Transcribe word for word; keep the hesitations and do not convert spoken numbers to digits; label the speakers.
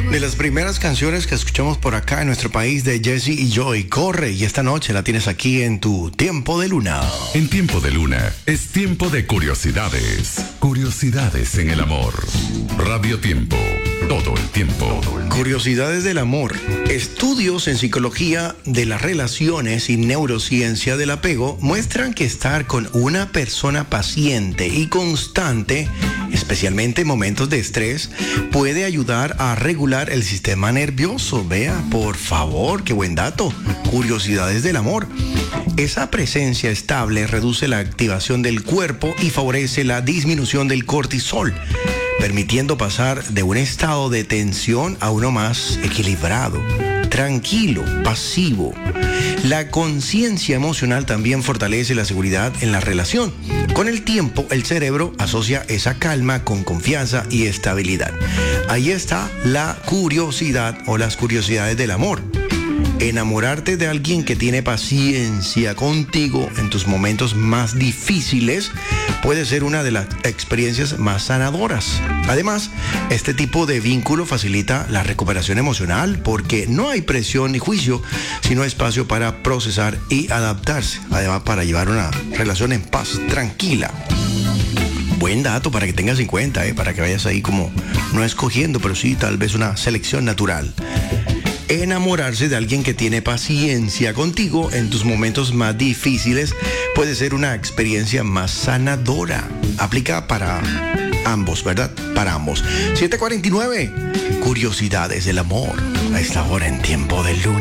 Speaker 1: De las primeras canciones que escuchamos por acá en nuestro país de Jesse y Joy, Corre, y esta noche la tienes aquí en tu Tiempo de Luna.
Speaker 2: En Tiempo de Luna es tiempo de curiosidades. Curiosidades en el amor. Radio Tiempo, todo el tiempo.
Speaker 1: Curiosidades del amor. Estudios en psicología de las relaciones y neurociencia del apego muestran que estar con una persona paciente y constante, especialmente en momentos de estrés, puede ayudar a regular el sistema nervioso. Vea, por favor, qué buen dato. Curiosidades del amor. Esa presencia estable reduce la activación del cuerpo y favorece la disminución del cortisol, permitiendo pasar de un estado de tensión a uno más equilibrado, tranquilo, pasivo. La conciencia emocional también fortalece la seguridad en la relación. Con el tiempo, el cerebro asocia esa calma con confianza y estabilidad. Ahí está la curiosidad o las curiosidades del amor. Enamorarte de alguien que tiene paciencia contigo en tus momentos más difíciles puede ser una de las experiencias más sanadoras. Además, este tipo de vínculo facilita la recuperación emocional porque no hay presión ni juicio, sino espacio para procesar y adaptarse. Además, para llevar una relación en paz, tranquila. Buen dato para que tengas en cuenta, ¿eh? Para que vayas ahí como no escogiendo, pero sí tal vez una selección natural. Enamorarse de alguien que tiene paciencia contigo en tus momentos más difíciles puede ser una experiencia más sanadora. Aplica para ambos, ¿verdad? Para ambos. siete cuarenta y nueve. Curiosidades del amor. A esta hora en Tiempo de Luna.